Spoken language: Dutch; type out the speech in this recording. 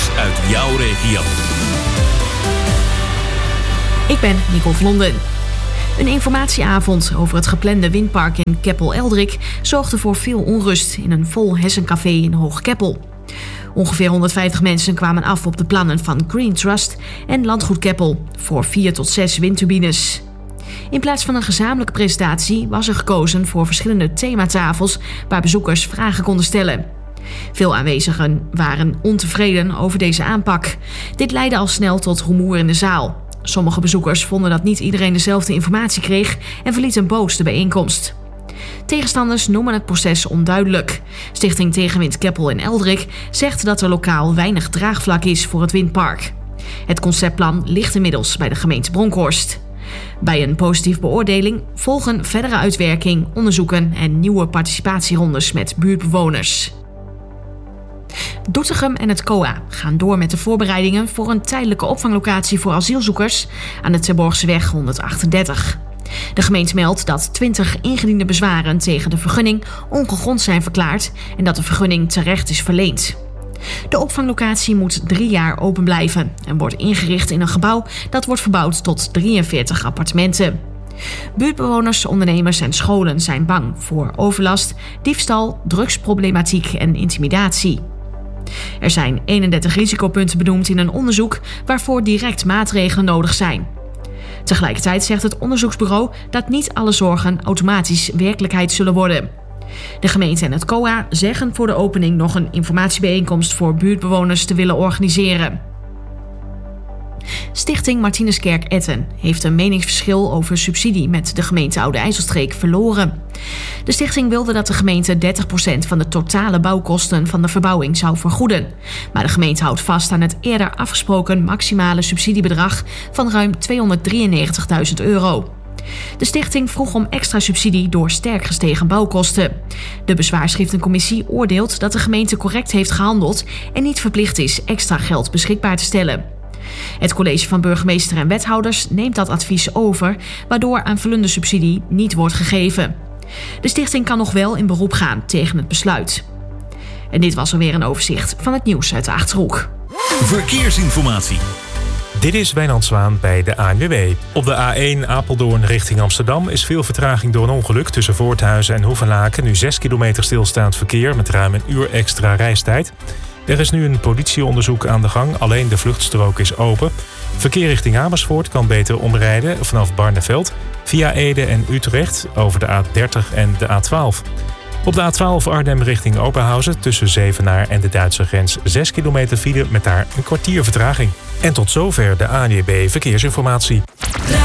nieuws uit jouw regio. Ik ben Nicole Vlonden. Een informatieavond over het geplande windpark in Keppel-Eldrik zorgde voor veel onrust in een vol Hessencafé in Hoog-Keppel. Ongeveer 150 mensen kwamen af op de plannen van Green Trust en Landgoed Keppel voor 4 tot 6 windturbines. In plaats van een gezamenlijke presentatie was er gekozen voor verschillende thematafels waar bezoekers vragen konden stellen. Veel aanwezigen waren ontevreden over deze aanpak. Dit leidde al snel tot rumoer in de zaal. Sommige bezoekers vonden dat niet iedereen dezelfde informatie kreeg en verlieten boos de bijeenkomst. Tegenstanders noemen het proces onduidelijk. Stichting Tegenwind Keppel in Eldrik zegt dat er lokaal weinig draagvlak is voor het windpark. Het conceptplan ligt inmiddels bij de gemeente Bronkhorst. Bij een positieve beoordeling volgen verdere uitwerking, onderzoeken en nieuwe participatierondes met buurtbewoners. Doetinchem en het COA gaan door met de voorbereidingen voor een tijdelijke opvanglocatie voor asielzoekers aan de Terborgseweg 138. De gemeente meldt dat 20 ingediende bezwaren tegen de vergunning ongegrond zijn verklaard en dat de vergunning terecht is verleend. De opvanglocatie moet 3 jaar open blijven en wordt ingericht in een gebouw dat wordt verbouwd tot 43 appartementen. Buurtbewoners, ondernemers en scholen zijn bang voor overlast, diefstal, drugsproblematiek en intimidatie. Er zijn 31 risicopunten benoemd in een onderzoek waarvoor direct maatregelen nodig zijn. Tegelijkertijd zegt het onderzoeksbureau dat niet alle zorgen automatisch werkelijkheid zullen worden. De gemeente en het COA zeggen voor de opening nog een informatiebijeenkomst voor buurtbewoners te willen organiseren. Stichting Martinuskerk Etten heeft een meningsverschil over subsidie met de gemeente Oude IJsselstreek verloren. De stichting wilde dat de gemeente 30% van de totale bouwkosten van de verbouwing zou vergoeden. Maar de gemeente houdt vast aan het eerder afgesproken maximale subsidiebedrag van ruim €293.000. De stichting vroeg om extra subsidie door sterk gestegen bouwkosten. De bezwaarschriftencommissie oordeelt dat de gemeente correct heeft gehandeld en niet verplicht is extra geld beschikbaar te stellen. Het college van burgemeester en wethouders neemt dat advies over, waardoor aanvullende subsidie niet wordt gegeven. De stichting kan nog wel in beroep gaan tegen het besluit. En dit was alweer een overzicht van het nieuws uit de Achterhoek. Verkeersinformatie. Dit is Wijnand Zwaan bij de ANWB. Op de A1 Apeldoorn richting Amsterdam is veel vertraging door een ongeluk tussen Voorthuizen en Hoevelaken. Nu 6 kilometer stilstaand verkeer met ruim een uur extra reistijd. Er is nu een politieonderzoek aan de gang, alleen de vluchtstrook is open. Verkeer richting Amersfoort kan beter omrijden vanaf Barneveld via Ede en Utrecht over de A30 en de A12. Op de A12 Arnhem richting Oberhausen tussen Zevenaar en de Duitse grens 6 kilometer file met daar een kwartier vertraging. En tot zover de ANWB Verkeersinformatie.